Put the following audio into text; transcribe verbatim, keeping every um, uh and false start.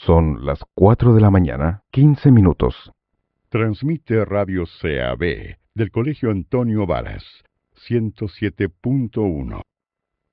Son las cuatro de la mañana, quince minutos. Transmite Radio C A B del Colegio Antonio Varas, ciento siete punto uno.